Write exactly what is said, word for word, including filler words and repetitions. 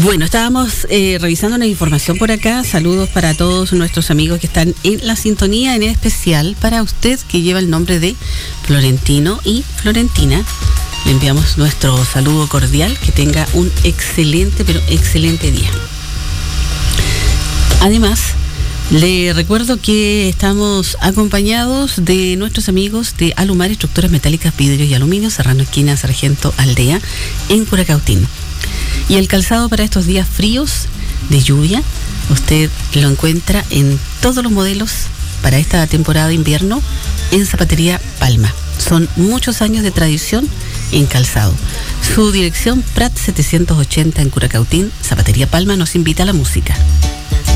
Bueno, estábamos eh, revisando una información por acá. Saludos para todos nuestros amigos que están en la sintonía, en especial para usted que lleva el nombre de Florentino y Florentina. Le enviamos nuestro saludo cordial, que tenga un excelente, pero excelente día. Además, le recuerdo que estamos acompañados de nuestros amigos de Alumar Estructuras Metálicas, Vidrios y Aluminio, Serrano Esquina, Sargento Aldea, en Curacautín. Y el calzado para estos días fríos de lluvia, usted lo encuentra en todos los modelos para esta temporada de invierno en Zapatería Palma. Son muchos años de tradición en calzado. Su dirección, Prat setecientos ochenta en Curacautín. Zapatería Palma nos invita a la música.